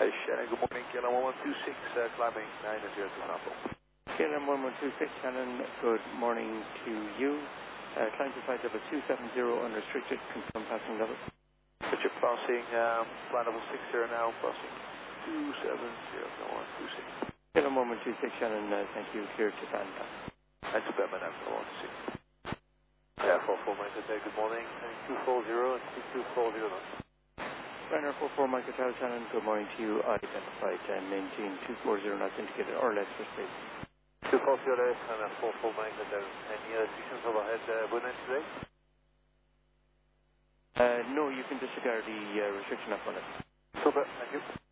Shannon, good morning. KLM 1126, climbing 90 to Bravo. KLM 1126, Shannon, good morning to you. Climb to flight level 270, unrestricted, confirm passing level. Roger, passing flight level 60 now, passing 270, no 126. KLM 1126, Shannon, thank you, clear to stand by. And to Batman, 126. Yeah, 44 Mike, good morning. 240 and 2240 knots. Runner 44 Mike Hotel, Shannon, good morning to you. Identified and maintain 240 knots indicated or less for space. 240 less and 44 Mike Hotel. Any restrictions overhead bonus today? No, you can disregard the restriction up on it. Super, thank you.